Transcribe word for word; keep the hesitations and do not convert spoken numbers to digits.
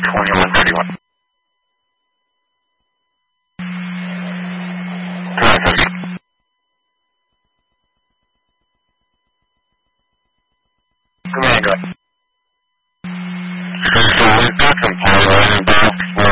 twenty-one thirty-one. Commander. So, so we've got some power running back.